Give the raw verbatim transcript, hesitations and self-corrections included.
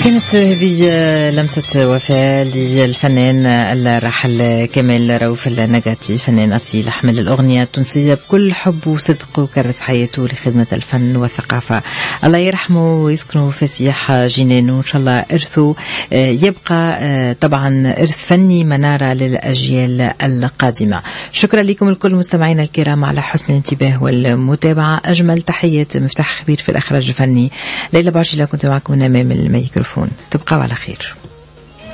كانت هذه لمسة وفاة للفنان الراحل كمال رؤوف النجاتي، فنان أصيل حمل الأغنية التونسية بكل حب وصدق، وكرس حياته لخدمة الفن والثقافة. الله يرحمه ويسكنه فسيح جنانه، إن شاء الله إرثه يبقى طبعا إرث فني منارة للأجيال القادمة. شكرا لكم الكل مستمعينا الكرام على حسن الانتباه والمتابعة. أجمل تحيات مفتاح خبير في الإخراج الفني ليلى بعجلة، كنت معكم من أمام الميكروفون. تبقوا على خير.